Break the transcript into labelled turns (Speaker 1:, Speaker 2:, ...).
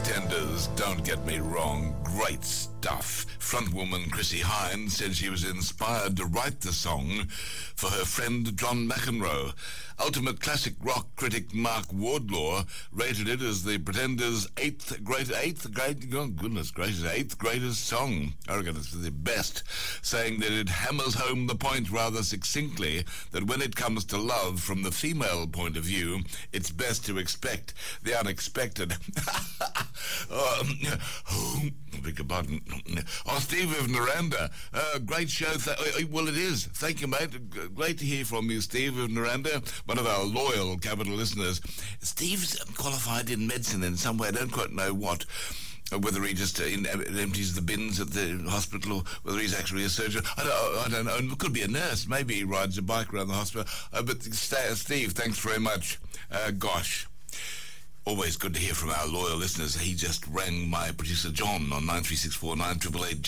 Speaker 1: Pretenders, don't get me wrong, great stuff. Frontwoman Chrissie Hynde said she was inspired to write the song for her friend John McEnroe. Ultimate classic rock critic Mark Wardlaw rated it as the Pretenders' eighth greatest song. I reckon it's the best, saying that it hammers home the point rather succinctly that when it comes to love from the female point of view, it's best to expect the unexpected. Beg your pardon. Oh, Steve of Naranda, great show. Well, it is. Thank you, mate. Great to hear from you, Steve of Naranda, one of our loyal Capital listeners. Steve's qualified in medicine in some way. I don't quite know what. Whether he just empties the bins at the hospital, or whether he's actually a surgeon. I don't know. It could be a nurse. Maybe he rides a bike around the hospital. But Steve, thanks very much. Gosh. Always good to hear from our loyal listeners. He just rang my producer John on 9364 988